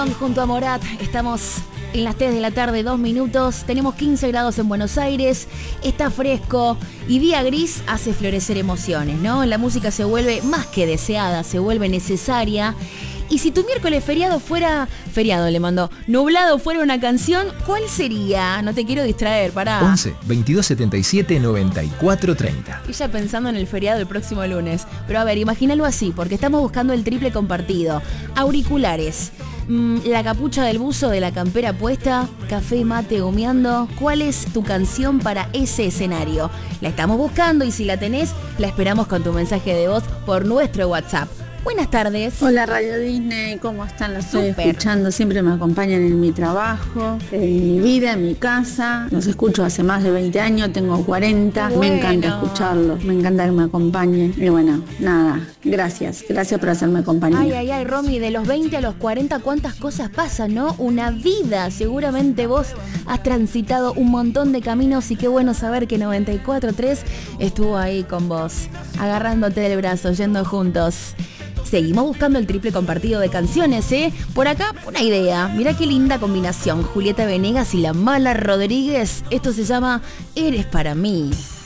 Junto a Morat, estamos en las 3 de la tarde, 2 minutos. Tenemos 15 grados en Buenos Aires, está fresco y día gris hace florecer emociones, ¿no? La música se vuelve más que deseada, se vuelve necesaria. Y si tu miércoles nublado fuera una canción, ¿cuál sería? No te quiero distraer, pará. 11 22 77 94 30. Y ya pensando en el feriado el próximo lunes. Pero a ver, imagínalo así, porque estamos buscando el triple compartido. Auriculares, la capucha del buzo de la campera puesta, café mate humeando. ¿Cuál es tu canción para ese escenario? La estamos buscando y si la tenés, la esperamos con tu mensaje de voz por nuestro WhatsApp. Buenas tardes. Hola Radio Disney, ¿cómo están? Los estoy Súper. escuchando, siempre me acompañan en mi trabajo, en mi vida, en mi casa. Los escucho hace más de 20 años, tengo 40, Bueno. Me encanta escucharlos, me encanta que me acompañen. Y bueno, nada, gracias por hacerme compañía. Ay, Romy, de los 20 a los 40, ¿cuántas cosas pasan, no? Una vida. Seguramente vos has transitado un montón de caminos y qué bueno saber que 94.3 estuvo ahí con vos, agarrándote del brazo, yendo juntos. Seguimos buscando el triple compartido de canciones, ¿eh? Por acá, una idea. Mirá qué linda combinación. Julieta Venegas y la Mala Rodríguez. Esto se llama Eres para mí.